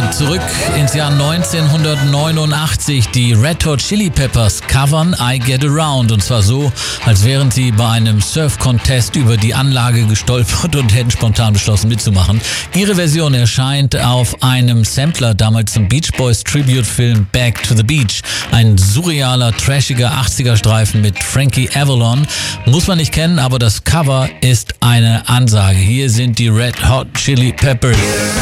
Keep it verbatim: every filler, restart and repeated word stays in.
Zurück ins Jahr neunzehnhundertneunundachtzig. Die Red Hot Chili Peppers covern I Get Around. Und zwar so, als wären sie bei einem Surf-Contest über die Anlage gestolpert und hätten spontan beschlossen mitzumachen. Ihre Version erscheint auf einem Sampler, damals zum Beach Boys Tribute-Film Back to the Beach. Ein surrealer, trashiger achtziger-Streifen mit Frankie Avalon. Muss man nicht kennen, aber das Cover ist eine Ansage. Hier sind die Red Hot Chili Peppers.